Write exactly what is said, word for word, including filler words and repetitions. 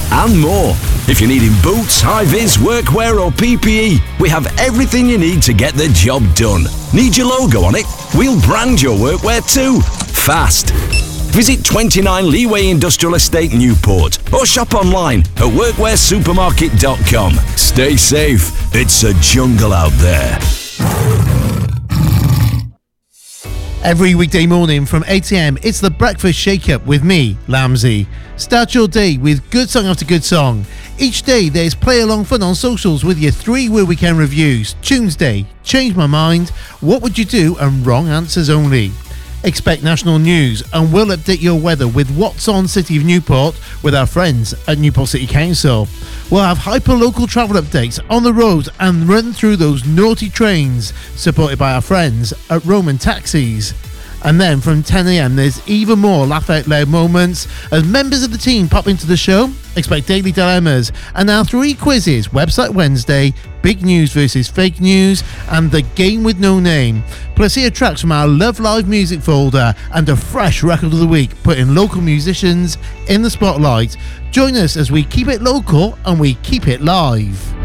and more. If you're needing boots, high-vis, workwear or P P E, we have everything you need to get the job done. Need your logo on it? We'll brand your workwear too. Fast. Visit twenty-nine Leeway Industrial Estate Newport or shop online at workwear supermarket dot com. Stay safe. It's a jungle out there. Every weekday morning from eight a.m, it's the Breakfast Shake-Up with me, Lamsey. Start your day with good song after good song. Each day there's play-along fun on socials with your three Where Weekend reviews. Tuesday, Change My Mind, What Would You Do, and Wrong Answers Only. Expect national news and we'll update your weather with What's On City of Newport with our friends at Newport City Council. We'll have hyper-local travel updates on the roads and run through those naughty trains supported by our friends at Roman Taxis. And then from ten a.m, there's even more laugh out loud moments as members of the team pop into the show. Expect daily dilemmas and our three quizzes: Website Wednesday, Big News versus Fake News, and The Game with No Name. Plus hear tracks from our Love Live music folder and a fresh record of the week, putting local musicians in the spotlight. Join us as we keep it local and we keep it live.